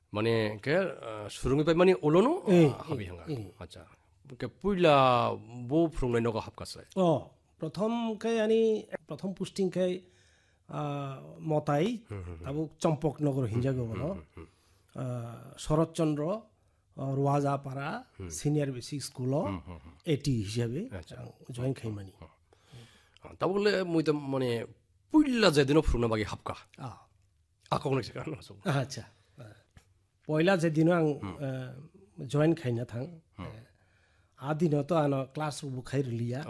Mane ke surungi pa mani olono habi hanga. Acha. Ke puila bo frungai no ka hap kasai. প্রথম কে আনি প্রথম posting কে মতাই তাবু চম্পকনগর হিঞ্জাগো বলো Saratchandra Rowajapara senior basic school এটি হিসাবে জয়েন খাইমানি তাবলে মুই তো মানে পুইলা যেদিন ফ্রুনা বাকি হাপকা আকো নেছে কারণ আচ্ছা পয়লা যেদিন আং জয়েন খাইনা থাং আদিনত আন ক্লাস বুখাই রিলিয়া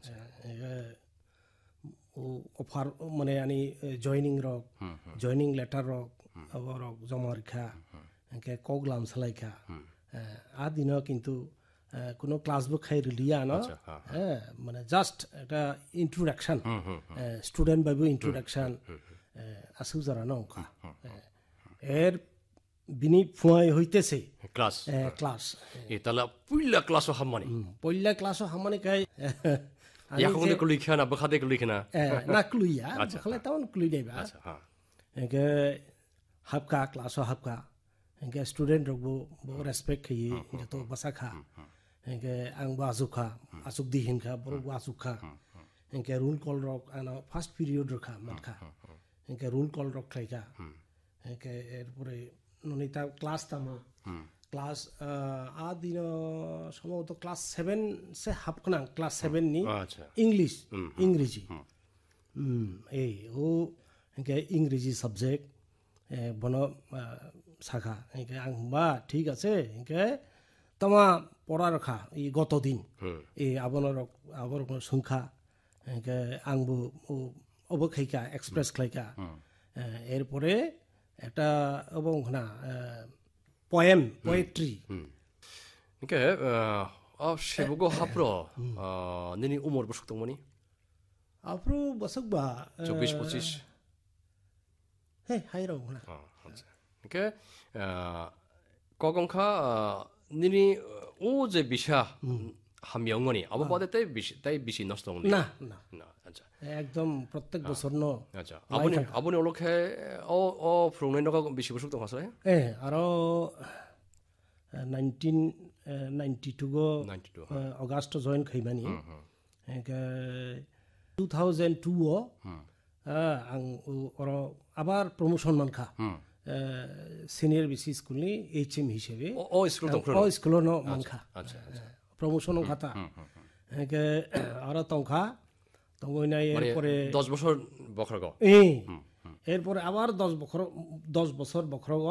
অফার মানে আনি joining rock joining letter rock rock জমা রেখা এনকে কগলাম সালাইখা আদিন কিন্তু কোনো ক্লাস বুক খাই রিলিয়া না মানে জাস্ট একটা ইন্ট্রোডাকশন স্টুডেন্ট বাইবু ইন্ট্রোডাকশন আসু যারা নৌকা এর বিনি ফুয়াই হইতেছে ক্লাস ক্লাস এ তালা পুইলা ক্লাস হামানি পইলা ক্লাস হামানি কাই ইয়াখনে কলি খানা বখাদে কলি খানা না ক্লুইয়া বখলে তাওন ক্লুই দেবা আচ্ছা হ্যাঁ একে হাবকা ক্লাস হাবকা একে স্টুডেন্ট রগবো বো রেসপেক্ট খাই যত বাসাখা একে আং বাজুখা আসুক দিহিনখা বড় বাজুখা একে রুল কল রক আনা ফার্স্ট পিরিয়ড রখা মানখা একে রুল কল রক খাইকা একে এরপরে ননিতা ক্লাস তামা ক্লাস আদিন সম্ভবত ক্লাস 7 সে হাফকনা ক্লাস 7 নি ইংলিশ ইংরেজি এই ও একে ইংরেজি সাবজেক্ট বন শাখা একে আংবা ঠিক আছে একে তোমা পড়া রাখা এই গত দিন এই আবর সংখ্যা একে আংবু অবখাইকা এক্সপ্রেস খাইকা এরপরে একটা এবং না পোয়েম পোয়েট্রি 이게 세부고 하프로 너니 우물 버석 동문이 앞으로 버석바 24 25 해 하이로구나 이게 거건카 너니 오제 비샤 한 명원이 아버 바데 때 비시 너스동니 না একদম প্রত্যেক বছর ন আচ্ছা আবনি ওলখে ও ফ্রংনে নকা বেশি বছর তো আছে আরো 1992 গো অগাস্ট জয়েন খাইমানি 2002 ও আং ওর আবার প্রমোশন মানখা সিনিয়র বিসি স্কুলনি এইচএম হিসেবে ও স্কুল ন মানখা আচ্ছা প্রমোশন খাতা আর তংখা তংগইনাই এরপরে 10 বছর বখরগ এরপরে আবার 10 বছর বখরগ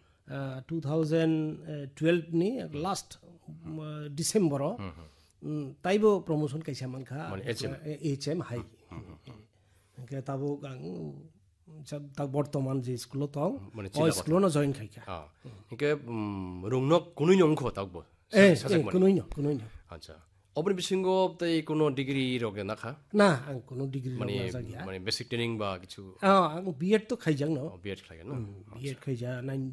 2012 নি লাস্ট ডিসেম্বর তাইবো প্রমোশন কাইসা মানখা এইচএম হাই তাবো গাং তা বর্তমান যে স্কুল তং ও স্কুল ন জয়েন খাইকা 이게 롱nok কোনই নংখ তাকবো কোনই আচ্ছা অপনি বিসিংগো তাই কোনো ডিগ্রি রগে নাখা না আং কোনো ডিগ্রি মানে মানে বেসিক ট্রেনিং বা কিছু আং বিএড তো খাইজাং ন বিএড খাইগা না বিএড খাইজা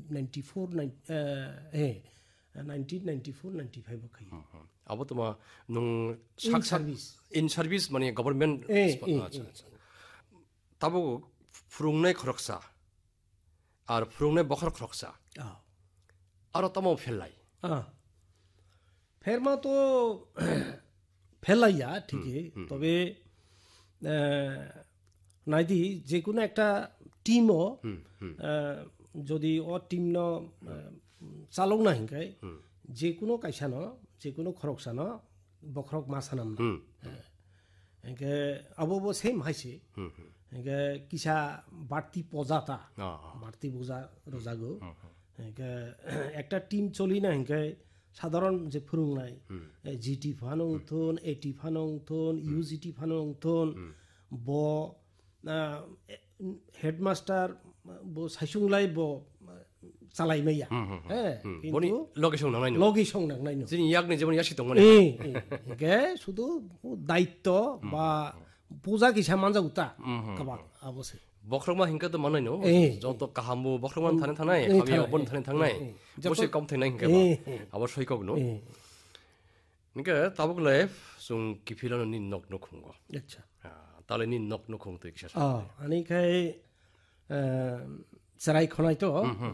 1994 95 খাই আবো তোমা নং সার্ভিস ইন সার্ভিস মানে গভর্নমেন্ট আচ্ছা তাবো ফুরুংনাই খরকসা আর ফুরুংনাই বখর খরকসা আর তামো ফেললাই ফেরমা তো ফেলাইয়া ঠিকই তবে নাইদি যে কোনো একটা টিমও যদি ও টিম ন চালক না হিংকাই যে কোনো কাইসা ন যে কোনো খরকসা ন বখরক মাসানাম না একে আবো সেম হাইছে একে কিসা বাড়তি পজাতা বাড়তি বোঝা রোজাগো একে একটা টিম চলি না হিংকাই সাধারণ যে ফুরুংনাই জিটি ফানংথন এটি ফানংথন ইউজিটি ফানংথন ব হেডমাস্টার ব সাইসুংলাই ব চালাই মাইয়া বনি লগে সংনাং নাইনো যিনি ইয়াকনি যেমন ইয়াসি দং মানে একে শুধু দায়িত্ব বা পূজা কিসা মানজা উতা কাবাক আবসে বখরমা হিংকা তো মানাই নো যত কাহামু বখরমান থানাই আমি অবন থানাই বসে কম থানাই হিংকা আবার সৈকক নো নিকে তাবকলে जों কিফিলানো নি নক নখুঙ্গ আচ্ছা তালে নি নক নখুং তো কিসা আনি খাই সারাই খনাই তো